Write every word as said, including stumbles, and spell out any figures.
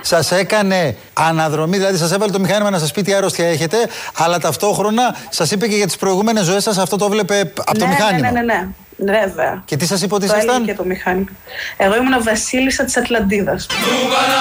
σας έκανε αναδρομή, δηλαδή σας έβαλε το μηχάνημα να σας πει τι αρρώστια έχετε, αλλά ταυτόχρονα σας είπε και για τις προηγούμενες ζωές σας, αυτό το βλέπε από το ναι, μηχάνημα. Ναι, ναι, ναι, ναι, βέβαια. Και τι σας είπε ότι το ήσασταν? έλεγε και το μηχάνημα. Εγώ ήμουν βασίλισσα της Ατλαντίδας.